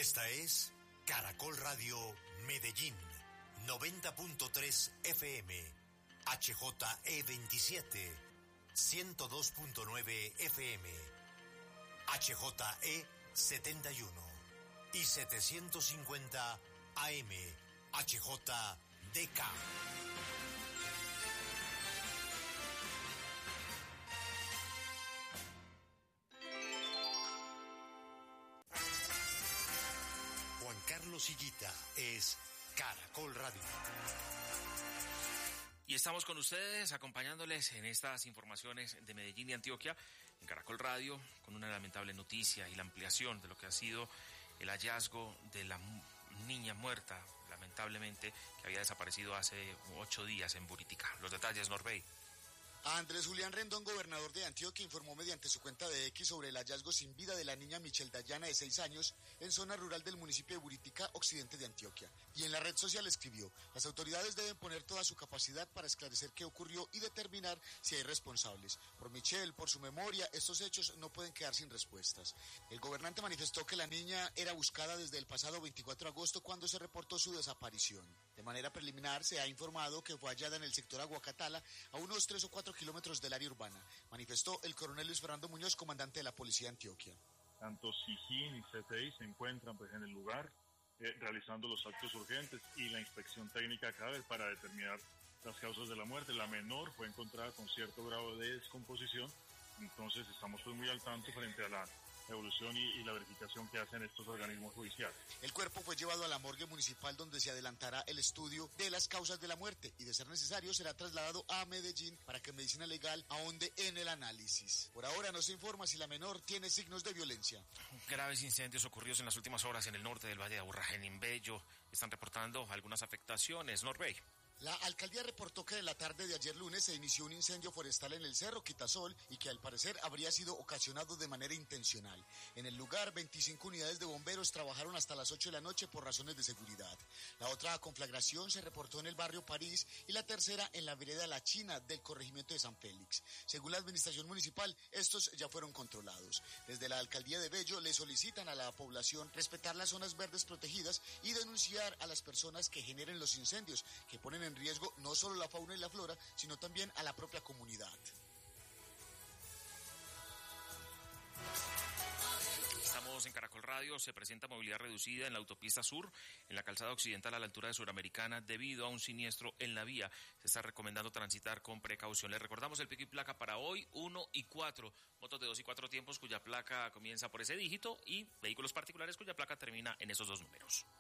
Esta es Caracol Radio Medellín, 90.3 FM, HJE27, 102.9 FM, HJE71 y 750 AM, HJDK. Juan Carlos Higuita es Caracol Radio. Y estamos con ustedes acompañándoles en estas informaciones de Medellín y Antioquia en Caracol Radio con una lamentable noticia y la ampliación de lo que ha sido el hallazgo de la niña muerta, lamentablemente, que había desaparecido hace 8 días en Buritica. Los detalles, Norbey. Andrés Julián Rendón, gobernador de Antioquia, informó mediante su cuenta de X sobre el hallazgo sin vida de la niña Michelle Dayana, de 6 años, en zona rural del municipio de Buritica, occidente de Antioquia. Y en la red social escribió: las autoridades deben poner toda su capacidad para esclarecer qué ocurrió y determinar si hay responsables. Por Michelle, por su memoria, estos hechos no pueden quedar sin respuestas. El gobernante manifestó que la niña era buscada desde el pasado 24 de agosto, cuando se reportó su desaparición. De manera preliminar, se ha informado que fue hallada en el sector Aguacatala, a unos 3 o 4 kilómetros del área urbana, manifestó el coronel Luis Fernando Muñoz, comandante de la Policía de Antioquia. Tanto SIJIN y CTI se encuentran en el lugar realizando los actos urgentes y la inspección técnica cabe para determinar las causas de la muerte. La menor fue encontrada con cierto grado de descomposición, entonces estamos muy al tanto frente a la evolución y la verificación que hacen estos organismos judiciales. El cuerpo fue llevado a la morgue municipal, donde se adelantará el estudio de las causas de la muerte y, de ser necesario, será trasladado a Medellín para que Medicina Legal ahonde en el análisis. Por ahora no se informa si la menor tiene signos de violencia. Graves incendios ocurridos en las últimas horas en el norte del Valle de Aburrá, en Imbello, están reportando algunas afectaciones. Norbey. La alcaldía reportó que en la tarde de ayer lunes se inició un incendio forestal en el Cerro Quitasol y que al parecer habría sido ocasionado de manera intencional. En el lugar, 25 unidades de bomberos trabajaron hasta las 8 de la noche por razones de seguridad. La otra conflagración se reportó en el barrio París y la tercera en la vereda La China del corregimiento de San Félix. Según la administración municipal, estos ya fueron controlados. Desde la alcaldía de Bello le solicitan a la población respetar las zonas verdes protegidas y denunciar a las personas que generen los incendios, que ponen en riesgo no solo la fauna y la flora, sino también a la propia comunidad. Estamos en Caracol Radio. Se presenta movilidad reducida en la autopista sur, en la calzada occidental a la altura de Suramericana, debido a un siniestro en la vía. Se está recomendando transitar con precaución. Les recordamos el pico y placa para hoy: 1 y 4. Motos de 2 y 4 tiempos cuya placa comienza por ese dígito, y vehículos particulares cuya placa termina en esos 2 números.